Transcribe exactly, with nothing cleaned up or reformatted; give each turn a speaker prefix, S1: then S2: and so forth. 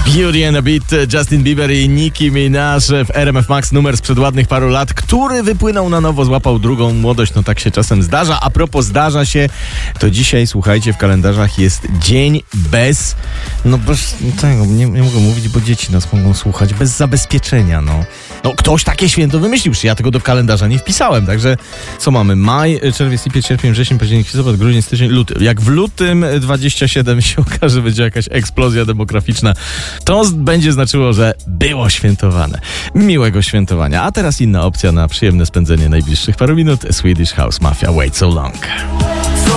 S1: Beauty and a Beat, Justin Bieber i Nicki Minaj w R M F Max, numer sprzed ładnych paru lat, który wypłynął na nowo, złapał drugą młodość, no tak się czasem zdarza. A propos zdarza się, to dzisiaj, słuchajcie, w kalendarzach jest dzień bez, no bez tego, nie, nie mogę mówić, bo dzieci nas mogą słuchać, bez zabezpieczenia, no. No ktoś takie święto wymyślił, ja tego do kalendarza nie wpisałem, także co mamy? Maj, czerwiec, lipiec, sierpień, wrzesień, październik, listopad, grudzień, styczeń, luty. Jak w lutym dwadzieścia siedem się okaże, będzie jakaś eksplozja demograficzna, to będzie znaczyło, że było świętowane. Miłego świętowania. A teraz inna opcja na przyjemne spędzenie najbliższych paru minut. Swedish House Mafia, Wait So Long.